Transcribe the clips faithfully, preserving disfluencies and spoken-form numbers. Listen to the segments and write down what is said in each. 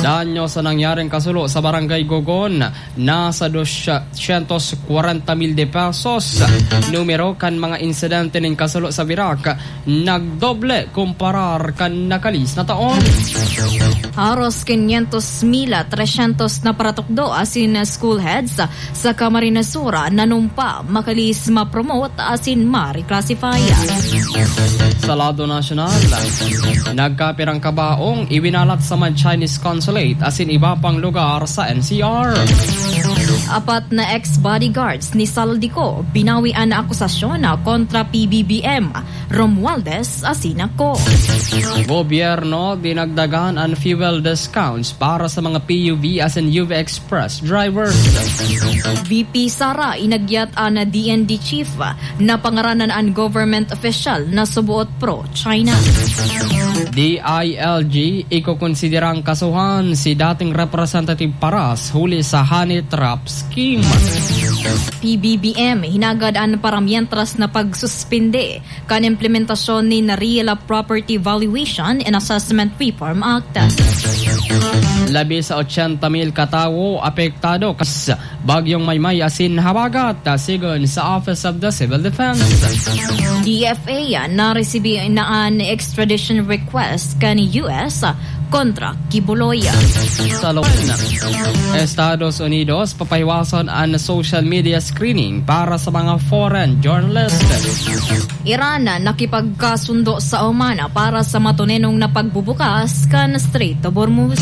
Danyo sa nangyaring kasulo sa Barangay Gogon, nasa doscientos cuarenta mil de pesos. Numero kan mga insidente ng kasulo sa Virac, nagdoble kumparar kan nakalis na taon. Haros quinientos mil trescientos na paratukdo asin school heads sa Camarines Sur nanumpa makalis ma-promote asin ma-reclassify. Sa lado nasyonal, nagkapirang kabaong iwinalat sa mga Chinese consulate asin iba pang lugar sa N C R. Apat na ex-bodyguards ni Saldico binawian na akusasyon na kontra P B B M, Romualdez asinako. Gobyerno dinagdagan ang fuel discounts para sa mga P U V asin U V Express drivers. V P Sara inagyat ang D N D chief na pangaranan ang government official na subuot pro-China. D I L G ikukonsiderang kasuhan si dating Representative Paras huli sa honey trap scheme. P B B M hinagad ang paramientras na pagsuspinde kan implementasyon ni na Real Property Valuation and Assessment Reform Act. Labi sa eighty mil katawo apektado kas bagyong Maymay asin habagat sigon sa Office of the Civil Defense. D F A na resibi na an extradition request kan U S kontra Kibuloy. Sa loob na Estados Unidos, papahiwason ang social media screening para sa mga foreign journalists. Iran nakipagkasundo sa Oman para sa matunenong na pagbubukas kan Strait of Hormuz.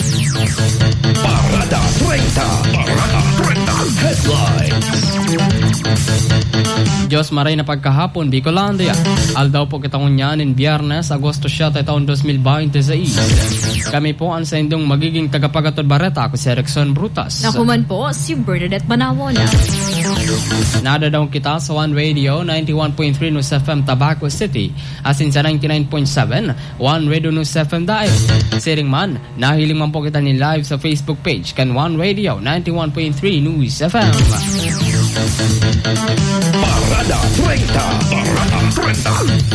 Parada treinta, Parada treinta headlines. Diyos maray na pagkahapon, Bicolandia. Aldaw po kitang unyanin, Biyernes, Agosto siyete, taon twenty twenty-six. Kami po ang sa indong magiging tagapagatod bareta. Ako si Erickson Brutas. Nakuman po si Bernadette Manawon. Nada daw kita sa One Radio ninety-one point three News F M Tabaco City, asin sa ninety-nine point seven One Radio News F M Daig. Siring man, nahiling man po kita ni live sa Facebook page kan One Radio ninety-one point three News F M. Parada treinta, Parada treinta.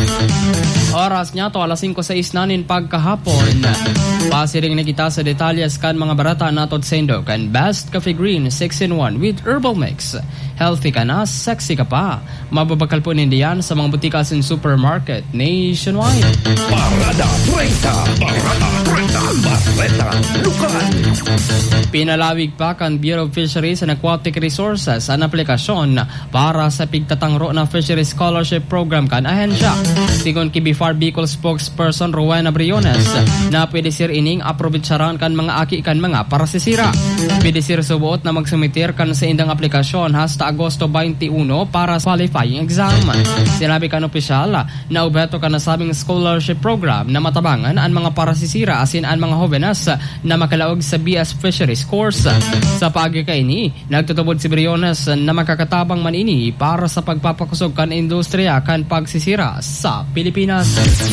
Oras niya to alas five six nanin pagkahapon. Pasiring na kita sa detalyes kan mga barata natot sendo kan Best Coffee Green six in one with herbal mix. Healthy ka na, sexy ka pa. Mababakal po nindiyan sa mga butikas and supermarket nationwide. Parada treinta, Parada treinta, Bareta Lukan. Pinalawig pa kan Bureau of Fisheries and Aquatic Resources ang aplikasyon para sa pigtatangro na Fisheries Scholarship Program kan ahensya. Sigon kay B F A R Bicol spokesperson Rowena Briones, na pwede sir ining aprobitsaran kan mga aki kan mga parasisira. Pwede sir subuot na magsumitir kan sa indang aplikasyon hasta Agosto twenty-one para sa qualifying exam. Sinabi kan opisyal na ubeto ka nasabing scholarship program na matabangan ang mga parasisira asin ang mga hovenas na makalaog sa B S Fisheries course. Sa paagi kay ini, nagtutubod si Briones na makakatabang man ini para sa pagpapakusog kan industriya kan pagsisira sa Pilipinas.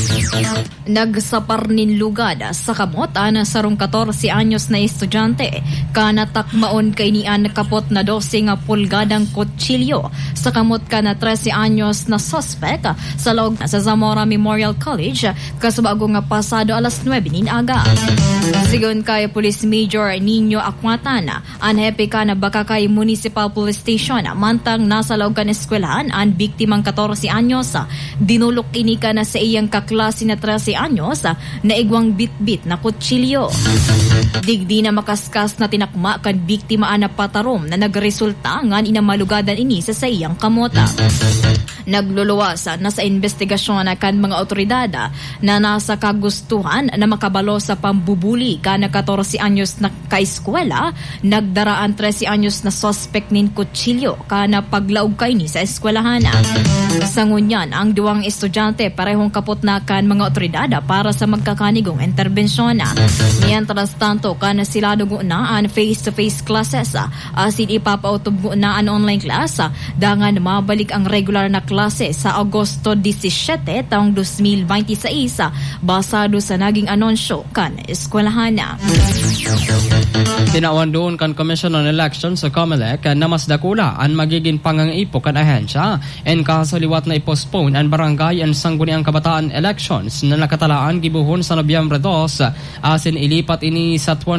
Nagsaparnin lugad sa kamot ang sarong fourteen anyos na estudyante kanatakmaon kay nian kapot na twelve nga pulgadang kutsilyo sa kamot ka na thirteen anyos na suspect sa loob sa Zamora Memorial College kasubago nga pasado alas nueve nin aga. Sigon kay Police Major Nino Aquatan, ang hepe ka na baka kay Municipal Police Station mantang nasa loob ka na eskwelahan ang biktimang fourteen anyos. Dinulok ini ka na sa iyang kaklase na thirteen anyos na igwang bit-bit na kutsilyo. Digdi na makaskas na tinakma kan biktima na patarom na nagresulta nga inamalugadan ini sa sayang kamota. Nagluluwasa na sa investigasyon na kan mga otoridad na nasa kagustuhan na makabalo sa pambubuli ka na fourteen anyos na kaeskwela, nagdaraan thirteen anyos na suspect nin kutsilyo ka na paglaog ka ini sa eskwelahan. Sa ngunyan, ang duwang estudyante parehong kapot na kan mga otoridad para sa magkakanigong interbensyon. Mientras tanto, ka na sila dugo na ang face-to-face classes asin ipapautob na ang online class dangan mabalik ang regular na klase sa Agosto seventeen taong twenty twenty-six basado sa naging anunsyo kan eskwelahan. Tinawan doon kan Commission on Elections sa COMELEC na mas dakula ang magiging pangangipo kan ahensya en kaso liwat na ipostpone ang barangay and sangguniang kabataan elections na nakatalaan gibuhon sa Nobyembre two asin ilipat ini sa